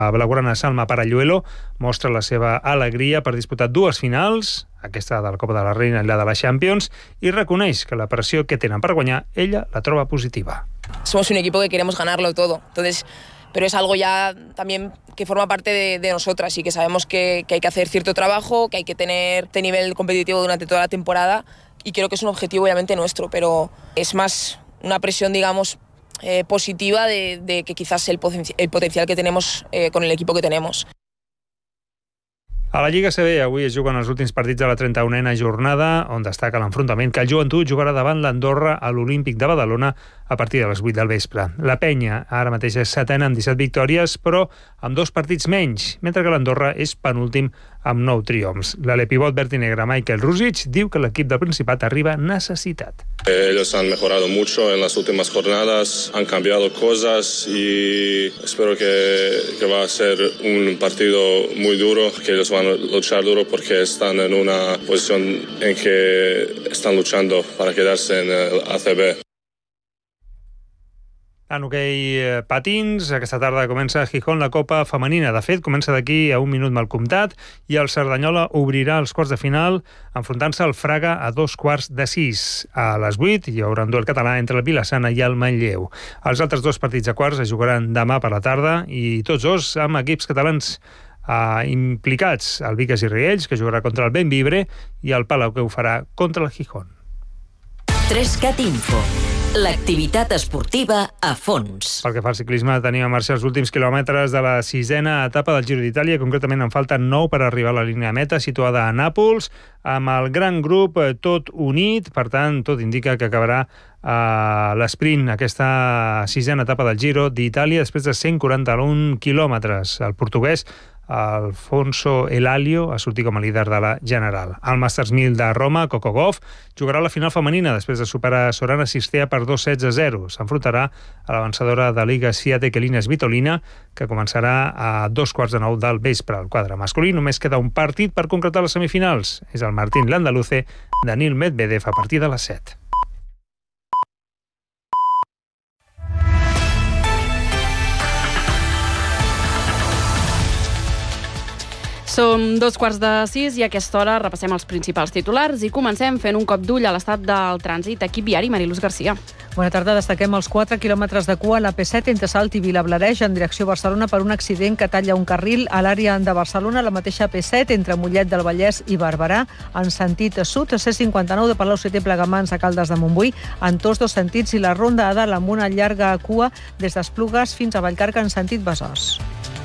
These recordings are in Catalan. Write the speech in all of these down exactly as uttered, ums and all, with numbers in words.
La blaugrana Salma Paralluelo mostra la seva alegria per disputar dues finals, aquesta de la Copa de la Reina i la de la Champions, i reconeix que la pressió que tenen per guanyar, ella la troba positiva. Somos un equipo que queremos ganarlo todo, entonces, pero es algo ya también que forma parte de, de nosotras y que sabemos que, que hay que hacer cierto trabajo, que hay que tener este nivel competitivo durante toda la temporada y creo que es un objetivo obviamente nuestro, pero es más una presión, digamos, Eh, positiva de, de que quizás el, potenci el potencial que tenemos eh, con el equipo que tenemos. A la Lliga A C B avui es juguen els últims partits de la trenta-unena jornada, on destaca l'enfrontament que el Joventut jugarà davant l'Andorra a l'Olímpic de Badalona a partir de les vuit del vespre. La Penya ara mateix és setena amb disset victòries, però amb dos partits menys, mentre que l'Andorra és penúltim amb nou triomfs. L'alepivot verd i negre Michael Rusic diu que l'equip del Principat arriba necessitat. Ellos han mejorado mucho en las últimas jornadas, han cambiado cosas y espero que, que va a ser un partido muy duro, que ellos van a luchar duro porque están en una posición en que están luchando para quedarse en el A C B. En hoquei patins, aquesta tarda comença a Gijón la Copa Femenina. De fet, comença d'aquí a un minut mal comptat i el Cerdanyola obrirà els quarts de final enfrontant-se al Fraga a dos quarts de sis. A les vuit hi haurà un duel català entre el Vilassana i el Manlleu. Els altres dos partits a quarts es jugaran demà per la tarda i tots dos amb equips catalans eh, implicats. El Vigas i Riells, que jugarà contra el Bembibre, i el Palau, que ho farà contra el Gijón. tres cat Info. L'activitat esportiva a fons. Pel que fa al ciclisme, tenim a marxar els últims quilòmetres de la sisena etapa del Giro d'Itàlia. Concretament en falten nou per arribar a la línia de meta, situada a Nàpols, amb el gran grup tot unit. Per tant, tot indica que acabarà a l'esprint aquesta sisena etapa del Giro d'Itàlia després de cent quaranta-un quilòmetres. El portuguès Alfonso Elalio ha sortit com a líder de la general. Al Masters mil de Roma, Coco Gauff jugarà la final femenina després de superar Sorana Círstea per dos sets a zero. S'enfrontarà a la vencedora de Liga Swiatek Elina Svitolina, que començarà a dos quarts de nou del vespre. Al quadre masculí només queda un partit per concretar les semifinals. És el Martín Landaluce, Daniil Medvedev a partir de les set. Som dos quarts de sis i a aquesta hora repassem els principals titulars i comencem fent un cop d'ull a l'estat del trànsit equip viari. Mariluz Garcia. Bona tarda. Destaquem els quatre quilòmetres de cua a la P set entre Salt i Vilablareix en direcció a Barcelona per un accident que talla un carril a l'àrea de Barcelona, la mateixa P set entre Mollet del Vallès i Barberà en sentit sud, C cinquanta-nou de Palau-Solter Plegamans a Caldes de Montbui en tots dos sentits i la ronda a dalt amb una llarga cua des d'Esplugues fins a Vallcarca en sentit Besòs.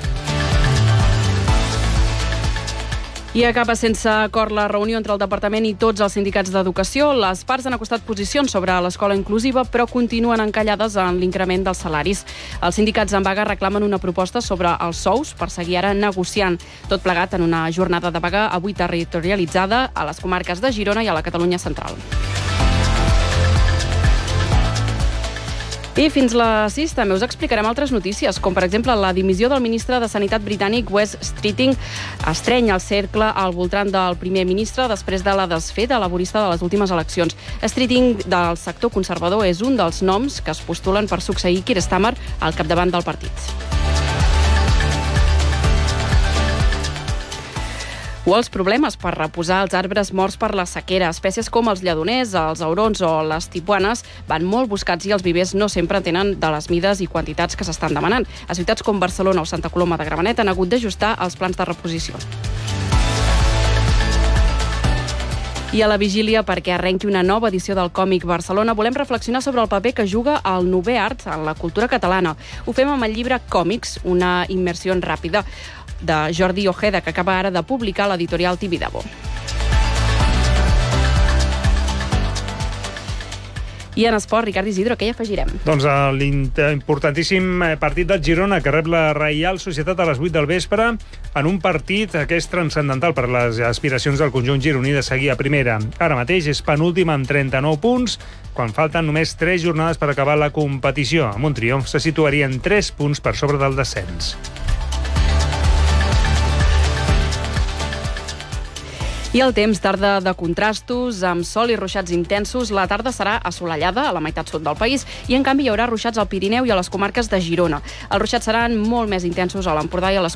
I acaba sense acord la reunió entre el Departament i tots els sindicats d'educació. Les parts han acostat posicions sobre l'escola inclusiva, però continuen encallades en l'increment dels salaris. Els sindicats en vaga reclamen una proposta sobre els sous per seguir ara negociant. Tot plegat en una jornada de vaga avui territorialitzada a les comarques de Girona i a la Catalunya central. I fins les sis també us explicarem altres notícies, com per exemple la dimissió del ministre de Sanitat britànic Wes Streeting estreny el cercle al voltant del primer ministre després de la desfeta laborista de les últimes eleccions. Streeting del sector conservador és un dels noms que es postulen per succeir Keir Starmer al capdavant del partit. O els problemes per reposar els arbres morts per la sequera. Espècies com els lledoners, els aurons o les tipuanes van molt buscats i els vivers no sempre tenen de les mides i quantitats que s'estan demanant. A ciutats com Barcelona o Santa Coloma de Gramenet han hagut d'ajustar els plans de reposició. I a la vigília, perquè arrenqui una nova edició del Còmic Barcelona, volem reflexionar sobre el paper que juga el novè art en la cultura catalana. Ho fem amb el llibre Còmics, una immersió ràpida, de Jordi Ojeda, que acaba ara de publicar l'editorial Tibidabo. I en esport, Ricard Isidro, què hi afegirem? Doncs l'importantíssim partit del Girona, que rep la Reial Societat a les vuit del vespre, en un partit que és transcendental per les aspiracions del conjunt gironí de seguir a primera. Ara mateix és penúltim amb trenta-nou punts, quan falten només tres jornades per acabar la competició. Amb un triomf se situarien tres punts per sobre del descens. I el temps, tarda de contrastos, amb sol i ruixats intensos. La tarda serà assolellada a la meitat sud del país i, en canvi, hi haurà ruixats al Pirineu i a les comarques de Girona. Els ruixats seran molt més intensos a l'Empordà i a les